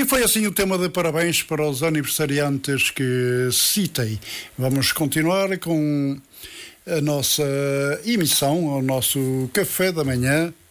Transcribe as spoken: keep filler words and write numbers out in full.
E foi assim o tema de parabéns para os aniversariantes que citei. Vamos continuar com a nossa emissão, o nosso café da manhã,